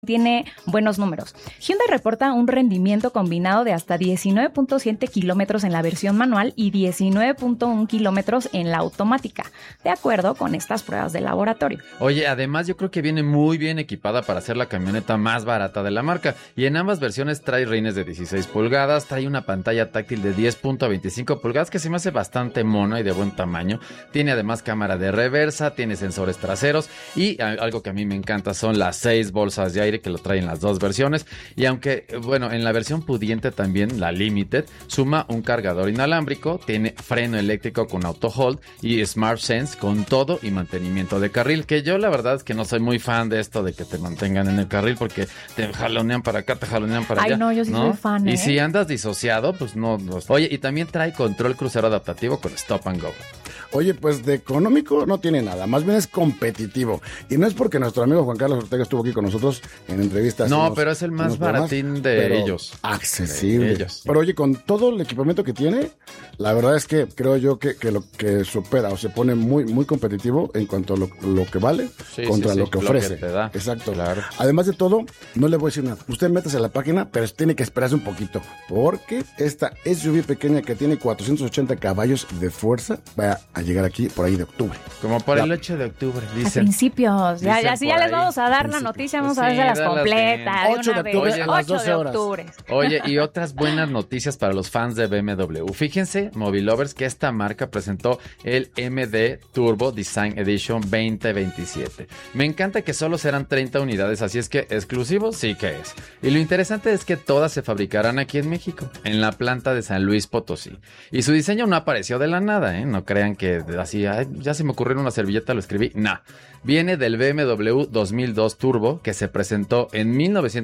tiene buenos números. Hyundai reporta un rendimiento combinado de hasta 19.7 kilómetros en la versión manual y 19.1 kilómetros en la automática, de acuerdo con estas pruebas de laboratorio. Oye, además yo creo que viene muy bien equipada para ser la camioneta más barata de la marca, y en ambas versiones trae rines de 16 pulgadas, trae una pantalla táctil de 10.25 pulgadas que se me hace bastante mona y de buen tamaño, tiene además cámara de reversa, tiene sensores traseros y algo que a mí me encanta son las 6 bolsas de aire que lo traen las dos versiones, y aunque, bueno, en la versión pudiente también, la Limited, suma un cargador inalámbrico, tiene freno eléctrico con auto hold y Smart Sense con todo y mantenimiento de carril, que yo la verdad es que no soy muy fan de esto de que te mantengan en el carril porque te jalonean para acá, te jalonean para allá. Ay, no, yo sí soy fan, Y si andas disociado, pues no. Oye, y también trae control crucero adaptativo con Stop and Go. Oye, pues de económico no tiene nada, más bien es competitivo. Y no es porque nuestro amigo Juan Carlos Ortega estuvo aquí con nosotros en entrevistas. No, pero es el más baratín de ellos. Accesible. De ellos. Pero oye, con todo el equipamiento que tiene, la verdad es que creo yo que lo que supera o se pone muy, muy competitivo en cuanto a lo que vale contra lo que ofrece. Lo que te da. Exacto. Claro. Además de todo, no le voy a decir nada. Usted métase a la página, pero tiene que esperarse un poquito, porque esta SUV pequeña que tiene 480 caballos de fuerza va a llegar aquí por ahí de octubre. Como por el 8 de octubre, dicen. A principios. Ya les ahí. vamos a dar la noticia, vamos a ver las completas. 8 de octubre a las 12 horas. Oye, y otras buenas noticias para los fans de BMW. Fíjense, Mobilovers, que esta marca presentó el MD Turbo Design Edition 2027. Me encanta que solo serán 30 unidades, así es que exclusivo sí que es. Y lo interesante es que todas se fabricarán aquí en México, en la planta de San Luis Potosí. Y su diseño no apareció de la nada, ¿eh? No crean que así, ya se me ocurrió en una servilleta, lo escribí. Nah, viene del BMW 2002 Turbo, que se presentó en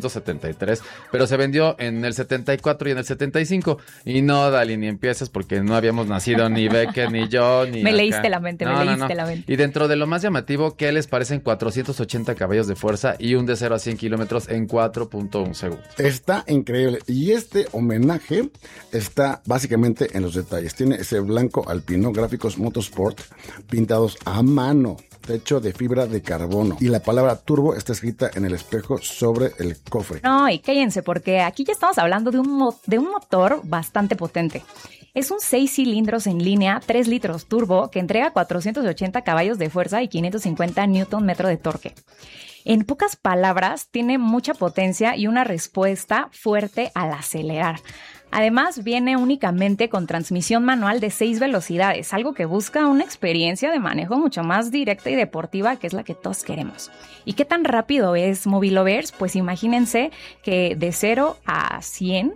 1973, pero se vendió en el 74 y en el 75. Y no, Dali, ni empieces porque no habíamos nacido ni Becker, ni yo, ni Me acá. leíste la mente, me leíste la mente. Y dentro de lo más llamativo, ¿qué les parecen 480 caballos de fuerza y un de 0 a 100 kilómetros en 4.1 segundos? Está increíble. Y este homenaje está básicamente en los detalles. Tiene ese blanco alpino, gráficos Motorsport, pintados a mano, techo de fibra de carbono. Y la palabra turbo está escrita en el espejo sobre el cofre. No, y cállense, porque aquí ya estamos hablando de un motor bastante potente. Es un 6 cilindros en línea, 3 litros turbo, que entrega 480 caballos de fuerza y 550 Nm de torque. En pocas palabras, tiene mucha potencia y una respuesta fuerte al acelerar. Además, viene únicamente con transmisión manual de 6 velocidades, algo que busca una experiencia de manejo mucho más directa y deportiva, que es la que todos queremos. ¿Y qué tan rápido es Mobilovers? Pues imagínense que de 0 a 100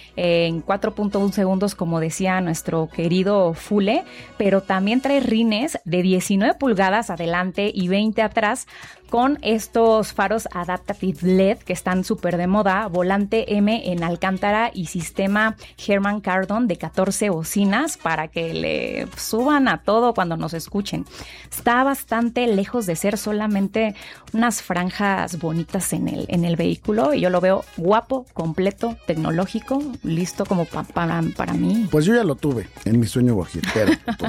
en 4.1 segundos, como decía nuestro querido Fule, pero también trae rines de 19 pulgadas adelante y 20 atrás, con estos faros Adaptive LED que están súper de moda, volante M en alcántara y sistema Harman Kardon de 14 bocinas para que le suban a todo cuando nos escuchen. Está bastante lejos de ser solamente unas franjas bonitas en el vehículo, y yo lo veo guapo, completo, tecnológico, listo como para mí. Pues yo ya lo tuve en mi sueño guajitero.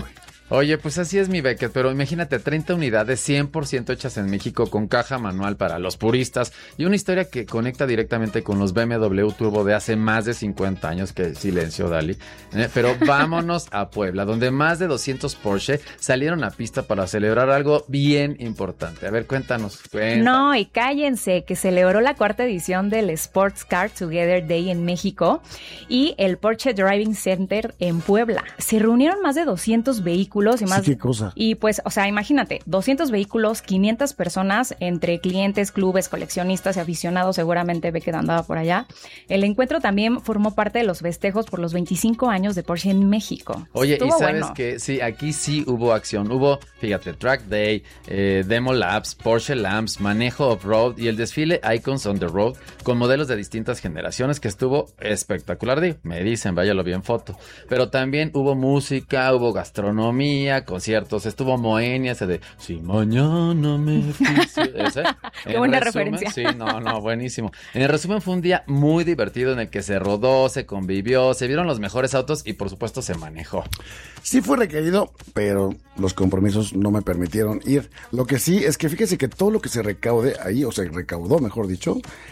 Oye, pues así es mi Beckett, pero imagínate 30 unidades 100% hechas en México con caja manual para los puristas y una historia que conecta directamente con los BMW Turbo de hace más de 50 años, que silencio, Dali. Pero vámonos a Puebla, donde más de 200 Porsche salieron a pista para celebrar algo bien importante. A ver, cuéntanos. No, y cállense, que celebró la 4ª edición del Sports Car Together Day en México y el Porsche Driving Center en Puebla. Se reunieron más de 200 vehículos y más. Sí, qué cosa. Y pues, o sea, imagínate, 200 vehículos, 500 personas, entre clientes, clubes, coleccionistas y aficionados, seguramente ve que andaba por allá. El encuentro también formó parte de los festejos por los 25 años de Porsche en México. Oye, y sabes que sí, aquí sí hubo acción. Hubo, fíjate, Track Day, Demo Labs, Porsche Lamps, manejo off-road y el desfile Icons on the Road con modelos de distintas generaciones, que estuvo espectacular. Digo, me dicen, vaya, lo vi en foto. Pero también hubo música, hubo gastronomía, conciertos, estuvo Moenia, ese de Si mañana me ese. Qué buena referencia. Sí, no, buenísimo. En el resumen, fue un día muy divertido en el que se rodó, se convivió, se vieron los mejores autos y por supuesto se manejó. Sí fue requerido, pero los compromisos no me permitieron ir. Lo que sí es que fíjese que todo lo que se recaude ahí, o se recaudó, mejor dicho,